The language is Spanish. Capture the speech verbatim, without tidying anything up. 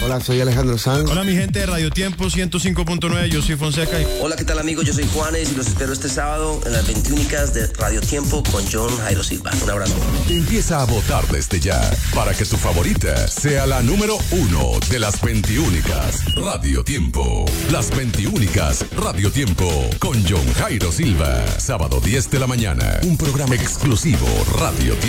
Hola, soy Alejandro Sanz. Hola, mi gente de Radio Tiempo ciento cinco punto nueve, yo soy Fonseca. Hola, ¿qué tal, amigos? Yo soy Juanes y los espero este sábado en las veintiúnicas de Radio Tiempo con John Jairo Silva. Un abrazo. Empieza a votar desde ya para que tu favorita sea la número uno de las veintiúnicas. Radio Tiempo. Las veintiúnicas Radio Tiempo con John Jairo Silva. Sábado diez de la mañana. Un programa exclusivo Radio Tiempo.